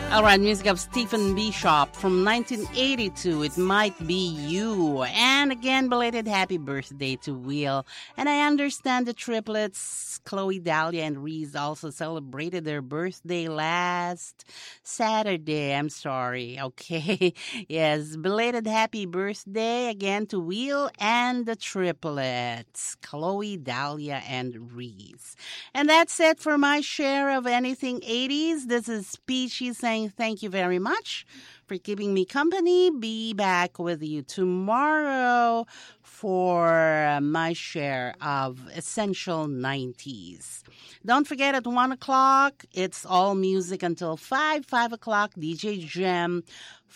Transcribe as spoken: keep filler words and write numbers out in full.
All right, music of Stephen Bishop from nineteen eighty-two, It Might Be You. And again, belated happy birthday to Will. And I understand the triplets, Chloe, Dahlia, and Reese, also celebrated their birthday last Saturday. I'm sorry. Okay. Yes, belated happy birthday again to Will and the triplets, Chloe, Dahlia, and Reese. And that's it for my share of Anything eighties. This is Peachy saying thank you very much for keeping me company. Be back with you tomorrow for my share of Essential nineties. Don't forget at one o'clock, it's all music until five, five o'clock, D J Gem